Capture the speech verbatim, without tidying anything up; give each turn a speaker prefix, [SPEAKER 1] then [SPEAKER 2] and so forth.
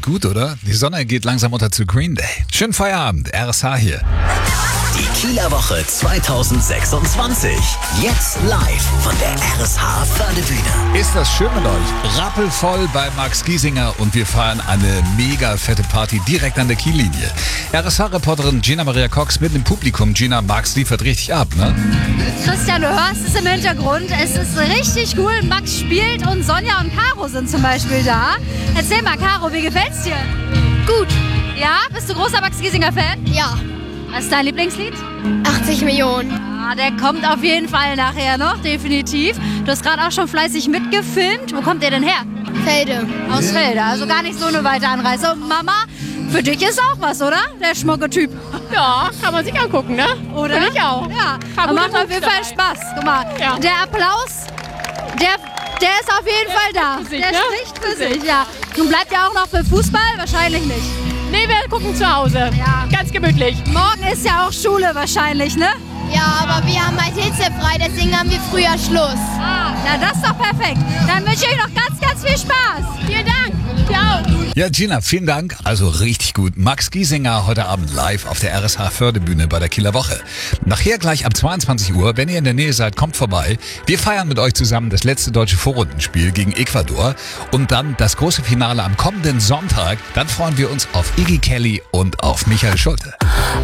[SPEAKER 1] gut, oder? Die Sonne geht langsam unter zu Green Day. Schönen Feierabend, R S H hier.
[SPEAKER 2] Die Kieler Woche zweitausendsechsundzwanzig. Jetzt live von der R S H Fördebühne.
[SPEAKER 1] Ist das schön mit euch? Rappelvoll bei Max Giesinger und wir feiern eine mega fette Party direkt an der Kiellinie. R S H-Reporterin Gina Maria Cox mit dem Publikum. Gina, Max liefert richtig ab, ne?
[SPEAKER 3] Christian, du hörst es im Hintergrund. Es ist richtig cool. Max spielt und Sonja und Caro sind zum Beispiel da. Erzähl mal, Caro, wie gefällt's dir?
[SPEAKER 4] Gut.
[SPEAKER 3] Ja? Bist du großer Max Giesinger-Fan?
[SPEAKER 4] Ja.
[SPEAKER 3] Was ist dein Lieblingslied?
[SPEAKER 4] achtzig Millionen.
[SPEAKER 3] Ah, der kommt auf jeden Fall nachher noch, definitiv. Du hast gerade auch schon fleißig mitgefilmt. Wo kommt der denn her?
[SPEAKER 4] Felde.
[SPEAKER 3] Aus Felde, also gar nicht so eine weite Anreise. Und Mama, für dich ist auch was, oder? Der schmucke Typ.
[SPEAKER 5] Ja, kann man sich angucken, ne?
[SPEAKER 3] Oder?
[SPEAKER 5] Finde ich auch.
[SPEAKER 3] Ja,
[SPEAKER 5] Paar
[SPEAKER 3] aber
[SPEAKER 5] gute
[SPEAKER 3] macht auf jeden Fall
[SPEAKER 5] Moves
[SPEAKER 3] Spaß. Guck mal,
[SPEAKER 5] Ja.
[SPEAKER 3] der Applaus, der, der ist auf jeden Fall da.
[SPEAKER 5] für sich,
[SPEAKER 3] der
[SPEAKER 5] ne?
[SPEAKER 3] spricht für
[SPEAKER 5] Für
[SPEAKER 3] sich, ja. Nun bleibt ja auch noch für Fußball? Wahrscheinlich nicht.
[SPEAKER 5] Nee, wir gucken zu Hause.
[SPEAKER 3] Ja.
[SPEAKER 5] Ganz gemütlich.
[SPEAKER 3] Morgen ist ja auch Schule wahrscheinlich, ne?
[SPEAKER 4] Ja, aber wir haben halt hitzefrei, deswegen haben wir früher Schluss.
[SPEAKER 3] Ah, na das ist doch perfekt. Dann wünsche ich euch noch ganz, ganz viel Spaß.
[SPEAKER 5] Vielen Dank. Ja.
[SPEAKER 1] Ja, Gina, vielen Dank. Also richtig gut. Max Giesinger heute Abend live auf der R S H Fördebühne bei der Kieler Woche. Nachher gleich ab zweiundzwanzig Uhr, wenn ihr in der Nähe seid, kommt vorbei. Wir feiern mit euch zusammen das letzte deutsche Vorrundenspiel gegen Ecuador und dann das große Finale am kommenden Sonntag. Dann freuen wir uns auf Iggy Kelly und auf Michael Schulte.